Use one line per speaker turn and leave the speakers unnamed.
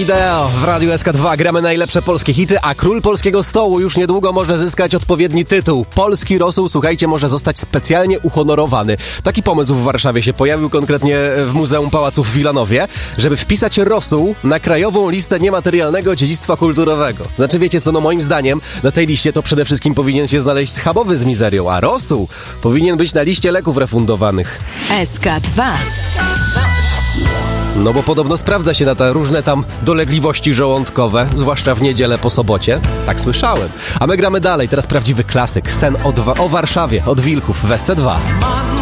Idea w Radiu SK2. Gramy najlepsze polskie hity, a król polskiego stołu już niedługo może zyskać odpowiedni tytuł. Polski rosół, słuchajcie, może zostać specjalnie uhonorowany. Taki pomysł w Warszawie się pojawił, konkretnie w Muzeum Pałacu w Wilanowie, żeby wpisać rosół na krajową listę niematerialnego dziedzictwa kulturowego. Znaczy, wiecie co, no moim zdaniem na tej liście to przede wszystkim powinien się znaleźć schabowy z mizerią, a rosół powinien być na liście leków refundowanych.
SK2.
No bo podobno sprawdza się na te różne tam dolegliwości żołądkowe, zwłaszcza w niedzielę po sobocie. Tak słyszałem. A my gramy dalej. Teraz prawdziwy klasyk. Sen o Warszawie, od Wilków w SC2.